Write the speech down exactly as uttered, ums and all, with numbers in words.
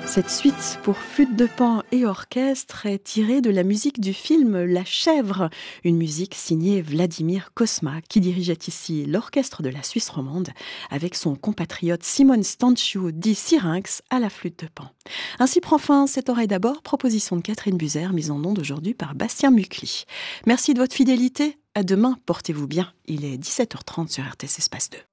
Cette suite pour flûte de Pan et orchestre est tirée de la musique du film La Chèvre, une musique signée Vladimir Cosma, qui dirigeait ici l'orchestre de la Suisse romande avec son compatriote Simon Stanciu dit Syrinx à la flûte de Pan. Ainsi prend fin cette oreille d'abord, proposition de Catherine Buzer, mise en onde aujourd'hui par Bastien Mucli. Merci de votre fidélité, à demain, portez-vous bien, il est dix-sept heures trente sur R T S Espace deux.